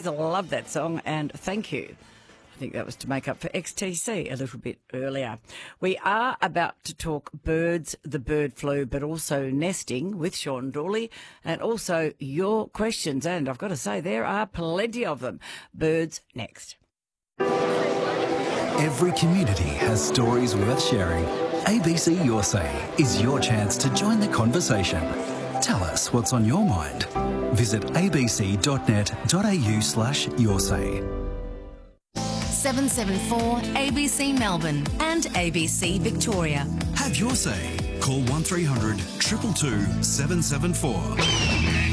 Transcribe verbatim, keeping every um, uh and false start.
I love that song, and thank you. I think that was to make up for X T C a little bit earlier. We are about to talk birds, the bird flu, but also nesting with Sean Dawley, and also your questions. And I've got to say, there are plenty of them. Birds next. Every community has stories worth sharing. A B C Your Say is your chance to join the conversation. Tell us what's on your mind. Visit abc.net.au slash your say. seven seven four A B C Melbourne and A B C Victoria. Have your say. Call one three hundred two two two seven seven four.